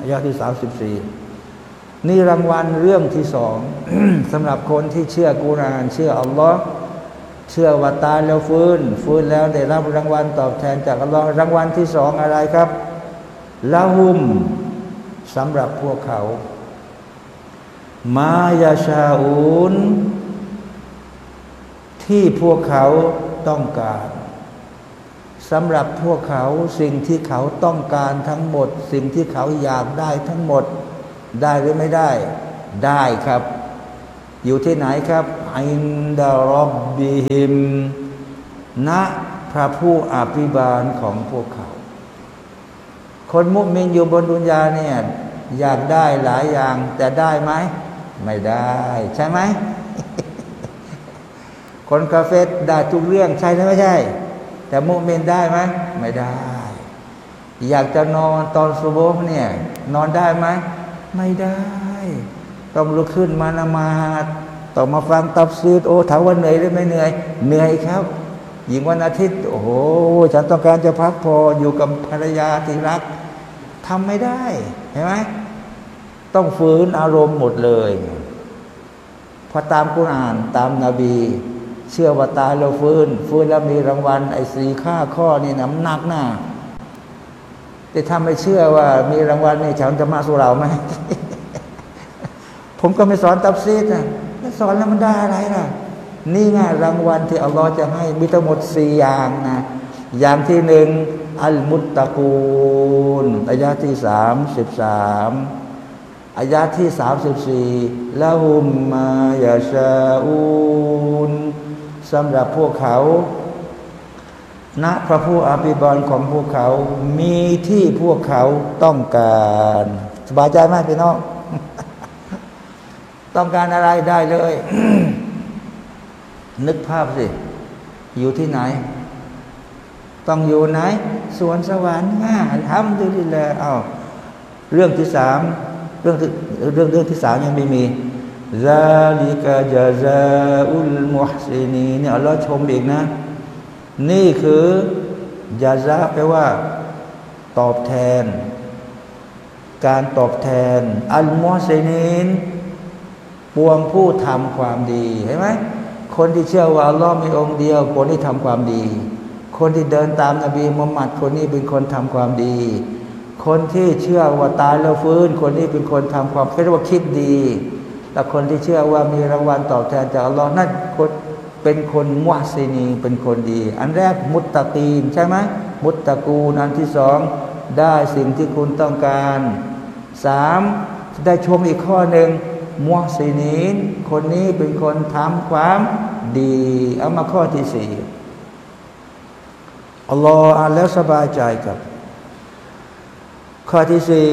ยะที่34นี่รางวัลเรื่องที่สอง สำหรับคนที่เชื่อกุรอานเชื่ออัลลอฮ์เชื่อว่าตายแล้วฟื้นแล้วได้รับรางวัลตอบแทนจากอัลลอฮ์รางวัลที่สองอะไรครับละหุมสำหรับพวกเขามายาชาอูนที่พวกเขาต้องการสำหรับพวกเขาสิ่งที่เขาต้องการทั้งหมดสิ่งที่เขาอยากได้ทั้งหมดได้หรือไม่ได้ได้ครับอยู่ที่ไหนครับอินดารอบบิฮิมณพระผู้อภิบาลของพวกเขาคนมุมินอยู่บนดุนยาเนี่ยอยากได้หลายอย่างแต่ได้ไหมไม่ได้ใช่ไหม คนกาเฟรได้ทุกเรื่องใช่หรือไม่ใช่แต่มุมินได้ไหมไม่ได้อยากจะนอนตอนซุบฮ์เนี่ยนอนได้ไหมไม่ได้ต้องลุกขึ้นมาละหมาดต้องมาฟังตัฟซีรโอ้ถามว่าเหนื่อยหรือไม่เหนื่อยเหนื่อยครับหญิงวันอาทิตย์โอ้โหฉันต้องการจะพักพออยู่กับภรรยาที่รักทำไม่ได้เห็นไหมต้องฝืนอารมณ์หมดเลยพอตามกุรอานตามนบีเชื่อว่าตายแล้วฟื้นแล้วมีรางวัลไอ้4ข้อนี่น้ำหนักหน้าแต่ถ้าไม่เชื่อว่ามีรางวัลนี่ฉันจะมาสู่เราไหม ผมก็ไม่สอนตัฟซีรนะแล้วสอนแล้วมันได้อะไรล่ะนี่ไงรางวัลที่อัลลอฮ์จะให้มีทั้งหมด4อย่างนะอย่างที่1อัลมุตตะกูนอายะที่33อายะที่34ละหุมมายาชาอูนสำหรับพวกเขาณพระผู้อภิบาลของพวกเขามีที่พวกเขาต้องการสบายใจไหมพี่น้อง ต้องการอะไรได้เลย นึกภาพสิอยู่ที่ไหนต้องอยู่ไหนสวนสวรรค์ทำดูดีเลยอ้าวเรื่องที่3เรื่องที่3ยังไม่มีซาลิกะญะซาอุลมุฮซินีนเนี่ยอัลเลาะห์ชมอีกนะนี่คือญะซาแปลว่าตอบแทนการตอบแทนอัลมุฮซินีนปวงผู้ทำความดีเห็นไหมคนที่เชื่อว่าอัลเลาะห์มีองค์เดียวคนที่ทำความดีคนที่เดินตามนบีมุฮัมมัดคนนี้เป็นคนทำความดีคนที่เชื่อว่าตายแล้วฟื้นคนนี้เป็นคนทำความเรียกว่าคิดดีและคนที่เชื่อว่ามีรางวัลตอบแทนจากอัลลอฮ์นั่นคนเป็นคนมุฮซินีเป็นคนดีอันแรกมุตตะกีนใช่ไหมมุตตะกูนอันที่2ได้สิ่งที่คุณต้องการ3ได้ชมอีกข้อหนึ่งมุฮซินีนคนนี้เป็นคนทำความดีเอามาข้อที่4อัลลอฮ์อ่านแล้วสบายใจกับข้อที่4